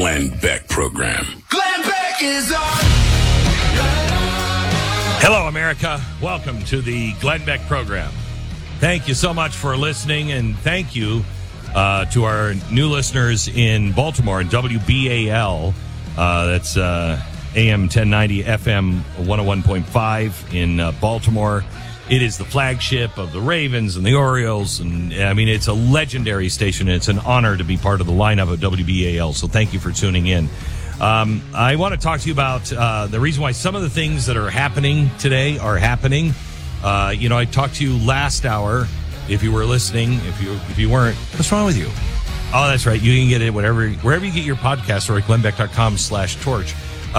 Glenn Beck Program. Glenn Beck is on. Hello, America. Welcome to the Glenn Beck Program. Thank you so much for listening, and thank you to our new listeners in Baltimore and WBAL. That's AM 1090, FM 101.5 in Baltimore. It is the flagship of the Ravens and the Orioles, and I mean, it's a legendary station, and it's an honor to be part of the lineup of WBAL, so thank you for tuning in. I want to talk to you about the reason why some of the things that are happening today are happening. I talked to you last hour, if you were listening. If you weren't, what's wrong with you? Oh, that's right. You can get it wherever you get your podcast, or at glennbeck.com/torch.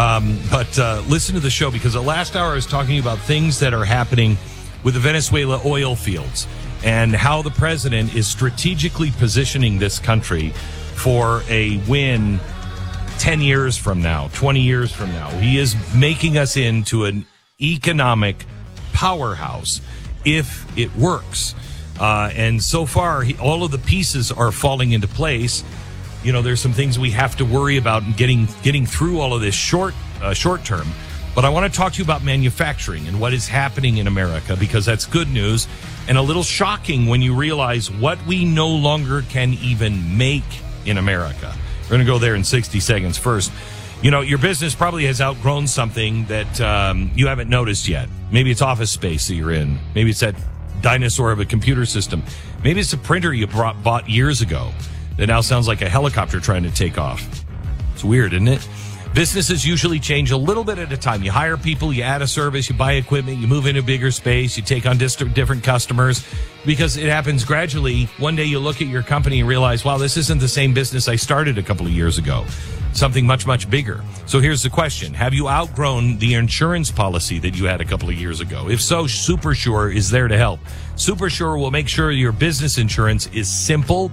But listen to the show, because the last hour I was talking about things that are happening with the Venezuela oil fields and how the president is strategically positioning this country for a win 10 years from now, 20 years from now. He is making us into an economic powerhouse if it works. And so far, all of the pieces are falling into place. There's some things we have to worry about in getting through all of this short term. But I want to talk to you about manufacturing and what is happening in America, because that's good news and a little shocking when you realize what we no longer can even make in America. We're going to go there in 60 seconds. First, your business probably has outgrown something that you haven't noticed yet. Maybe it's office space that you're in. Maybe it's that dinosaur of a computer system. Maybe it's a printer you bought years ago that now sounds like a helicopter trying to take off. It's weird, isn't it? Businesses usually change a little bit at a time. You hire people, you add a service, you buy equipment, you move into bigger space, you take on different customers, because it happens gradually. One day you look at your company and realize, wow, this isn't the same business I started a couple of years ago. Something much, much bigger. So here's the question. Have you outgrown the insurance policy that you had a couple of years ago? If so, SuperSure is there to help. SuperSure will make sure your business insurance is simple,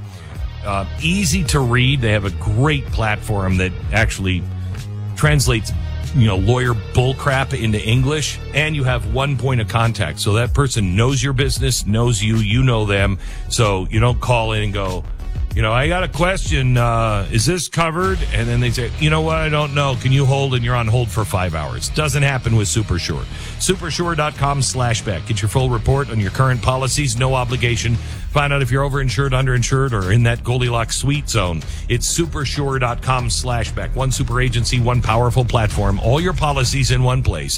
easy to read. They have a great platform that actually translates, lawyer bullcrap into English, and you have one point of contact. So that person knows your business, knows you, you know them. So you don't call in and go, I got a question. Is this covered? And then they say, you know what? I don't know. Can you hold? And you're on hold for 5 hours. Doesn't happen with SuperSure. SuperSure.com/Beck. Get your full report on your current policies. No obligation. Find out if you're overinsured, underinsured, or in that Goldilocks sweet zone. It's SuperSure.com/Beck. One super agency, one powerful platform. All your policies in one place.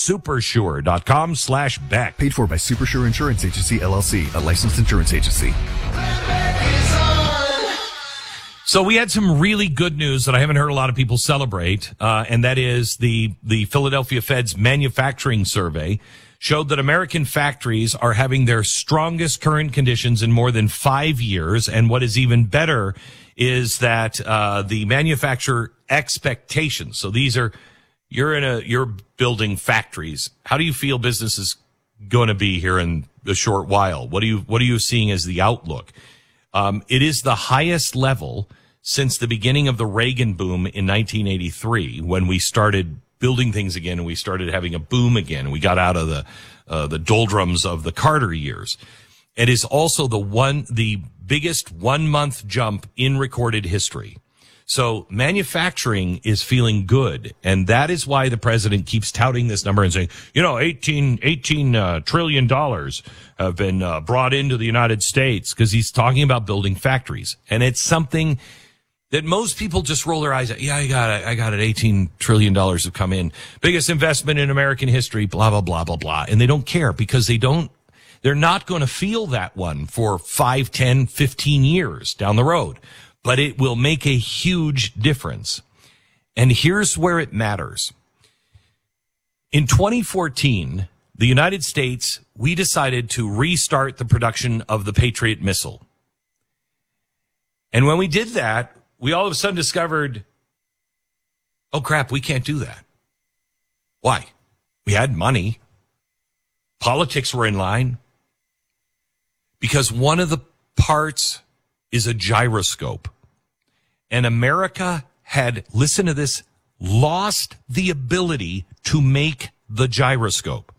SuperSure.com/Beck. Paid for by SuperSure Insurance Agency, LLC, a licensed insurance agency. So we had some really good news that I haven't heard a lot of people celebrate, and that is the Philadelphia Fed's manufacturing survey showed that American factories are having their strongest current conditions in more than 5 years. And what is even better is that the manufacturer expectations. So these are, you're building factories. How do you feel business is going to be here in a short while? What are you seeing as the outlook? It is the highest level since the beginning of the Reagan boom in 1983, when we started building things again and we started having a boom again, and we got out of the doldrums of the Carter years. It is also the biggest 1 month jump in recorded history. So manufacturing is feeling good, and that is why the president keeps touting this number and saying, $18 trillion have been brought into the United States, because he's talking about building factories. And it's something that most people just roll their eyes at. Yeah, I got it. $18 trillion have come in. Biggest investment in American history, blah, blah, blah, blah, blah. And they don't care, because they're not going to feel that one for 5, 10, 15 years down the road. But it will make a huge difference. And here's where it matters. In 2014, the United States, we decided to restart the production of the Patriot missile. And when we did that, we all of a sudden discovered, oh crap, we can't do that. Why? We had money. Politics were in line. Because one of the parts is a gyroscope. And America had, listen to this, lost the ability to make the gyroscope.